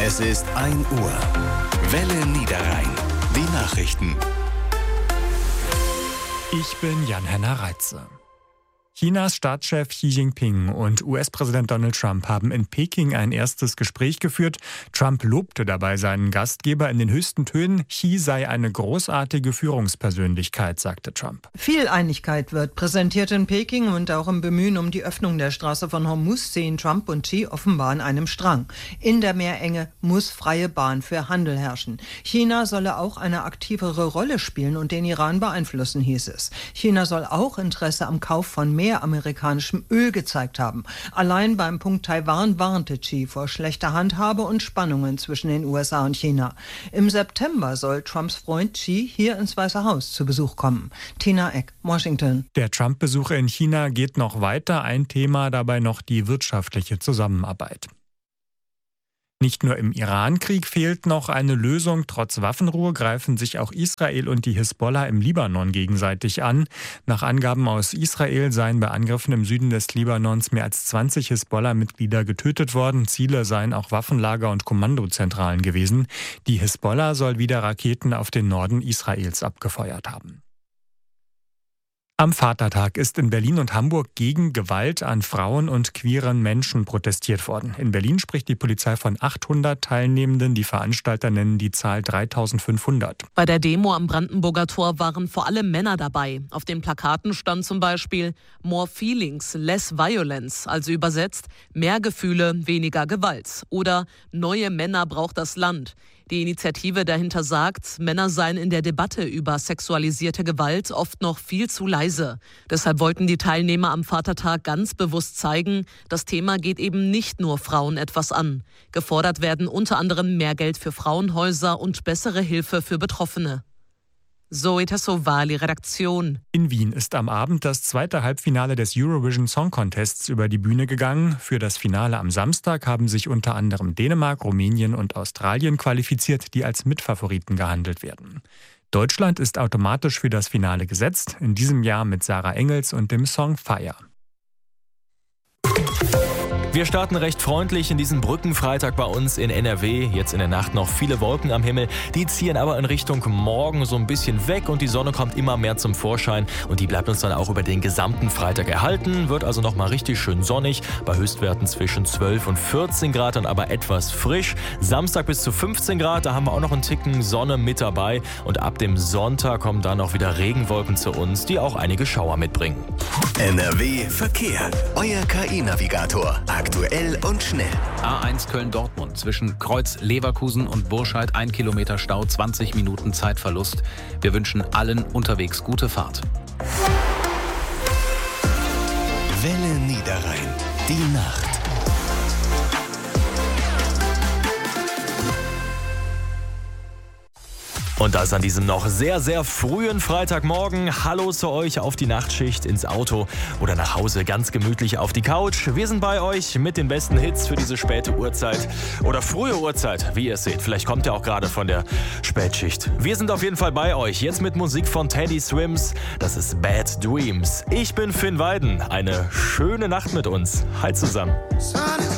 Es ist 1 Uhr. Welle Niederrhein. Die Nachrichten. Ich bin Jan-Henner Reitze. Chinas Staatschef Xi Jinping und US-Präsident Donald Trump haben in Peking ein erstes Gespräch geführt. Trump lobte dabei seinen Gastgeber in den höchsten Tönen. Xi sei eine großartige Führungspersönlichkeit, sagte Trump. Viel Einigkeit wird präsentiert in Peking und auch im Bemühen um die Öffnung der Straße von Hormuz sehen Trump und Xi offenbar an einem Strang. In der Meerenge muss freie Bahn für Handel herrschen. China solle auch eine aktivere Rolle spielen und den Iran beeinflussen, hieß es. China soll auch Interesse am Kauf von mehr amerikanischem Öl gezeigt haben. Allein beim Punkt Taiwan warnte Xi vor schlechter Handhabe und Spannungen zwischen den USA und China. Im September soll Trumps Freund Xi hier ins Weiße Haus zu Besuch kommen. Tina Eck, Washington. Der Trump-Besuch in China geht noch weiter. Ein Thema dabei noch die wirtschaftliche Zusammenarbeit. Nicht nur im Iran-Krieg fehlt noch eine Lösung. Trotz Waffenruhe greifen sich auch Israel und die Hisbollah im Libanon gegenseitig an. Nach Angaben aus Israel seien bei Angriffen im Süden des Libanons mehr als 20 Hisbollah-Mitglieder getötet worden. Ziele seien auch Waffenlager und Kommandozentralen gewesen. Die Hisbollah soll wieder Raketen auf den Norden Israels abgefeuert haben. Am Vatertag ist in Berlin und Hamburg gegen Gewalt an Frauen und queeren Menschen protestiert worden. In Berlin spricht die Polizei von 800 Teilnehmenden. Die Veranstalter nennen die Zahl 3500. Bei der Demo am Brandenburger Tor waren vor allem Männer dabei. Auf den Plakaten stand zum Beispiel More Feelings, Less Violence, also übersetzt mehr Gefühle, weniger Gewalt. Oder Neue Männer braucht das Land. Die Initiative dahinter sagt, Männer seien in der Debatte über sexualisierte Gewalt oft noch viel zu leise. Deshalb wollten die Teilnehmer am Vatertag ganz bewusst zeigen, das Thema geht eben nicht nur Frauen etwas an. Gefordert werden unter anderem mehr Geld für Frauenhäuser und bessere Hilfe für Betroffene. Zoe Tassovali, Redaktion. In Wien ist am Abend das zweite Halbfinale des Eurovision Song Contests über die Bühne gegangen. Für das Finale am Samstag haben sich unter anderem Dänemark, Rumänien und Australien qualifiziert, die als Mitfavoriten gehandelt werden. Deutschland ist automatisch für das Finale gesetzt, in diesem Jahr mit Sarah Engels und dem Song Fire. Wir starten recht freundlich in diesen Brückenfreitag bei uns in NRW. Jetzt in der Nacht noch viele Wolken am Himmel. Die ziehen aber in Richtung Morgen so ein bisschen weg und die Sonne kommt immer mehr zum Vorschein. Und die bleibt uns dann auch über den gesamten Freitag erhalten. Wird also nochmal richtig schön sonnig. Bei Höchstwerten zwischen 12 und 14 Grad, dann aber etwas frisch. Samstag bis zu 15 Grad, da haben wir auch noch einen Ticken Sonne mit dabei. Und ab dem Sonntag kommen dann auch wieder Regenwolken zu uns, die auch einige Schauer mitbringen. NRW Verkehr. Euer KI-Navigator. Aktuell und schnell. A1 Köln-Dortmund zwischen Kreuz Leverkusen und Burscheid 1 Kilometer Stau, 20 Minuten Zeitverlust. Wir wünschen allen unterwegs gute Fahrt. Welle Niederrhein. Die Nacht. Und das an diesem noch sehr, sehr frühen Freitagmorgen. Hallo zu euch auf die Nachtschicht, ins Auto oder nach Hause ganz gemütlich auf die Couch. Wir sind bei euch mit den besten Hits für diese späte Uhrzeit oder frühe Uhrzeit, wie ihr es seht. Vielleicht kommt ihr auch gerade von der Spätschicht. Wir sind auf jeden Fall bei euch. Jetzt mit Musik von Teddy Swims. Das ist Bad Dreams. Ich bin Finn Weiden. Eine schöne Nacht mit uns. Hi zusammen.